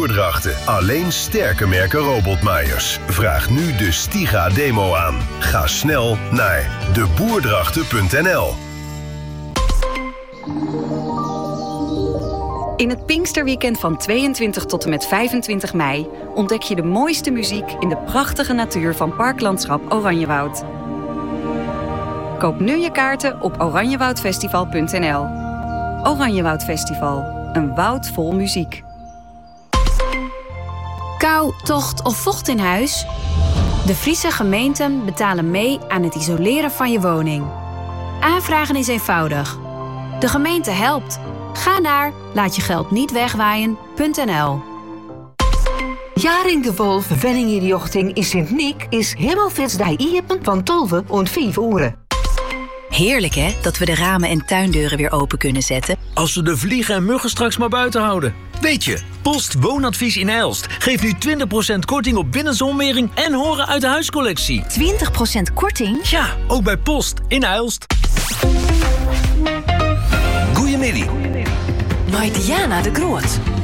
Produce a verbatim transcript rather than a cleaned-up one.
boerdrachten. Alleen sterke merken robotmaaiers. Vraag nu de Stiga demo aan. Ga snel naar de boerdrachten punt n l. In het Pinksterweekend van tweeëntwintig tot en met vijfentwintig mei... ontdek je de mooiste muziek in de prachtige natuur van Parklandschap Oranjewoud. Koop nu je kaarten op oranjewoudfestival punt n l. Oranjewoud Festival, een woud vol muziek. Kou, tocht of vocht in huis? De Friese gemeenten betalen mee aan het isoleren van je woning. Aanvragen is eenvoudig. De gemeente helpt. Ga naar laatjegeld niet wegwaaien punt n l. Jaring de Wolf, Wenningenjochting in Sint-Nick is Himmelfits die iepen van tolve en vijf uren. Heerlijk hè, dat we de ramen en tuindeuren weer open kunnen zetten. Als we de vliegen en muggen straks maar buiten houden. Weet je, Post Woonadvies in Ijlst geeft nu twintig procent korting op binnenzonmering en horen uit de huiscollectie. twintig procent korting? Ja, ook bij Post in Ijlst. Goedemiddag. Bij Diana de Groot.